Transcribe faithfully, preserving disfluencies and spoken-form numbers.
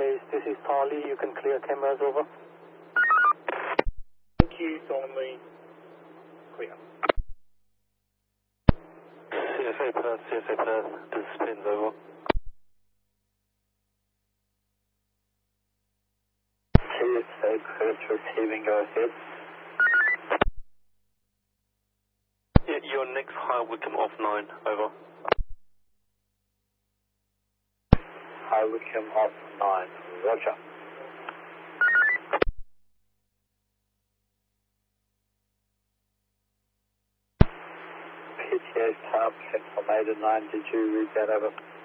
base, this is Charlie. You can clear cameras, over. Thank you, Thornley. Clear. C S A Perth, C S A Perth, this is Pins, over. C S A Perth receiving, go ahead. Yeah, your next high Wickham off nine, over. High Wickham off nine, roger. P T A tower, platform eight and nine, did you read that, over?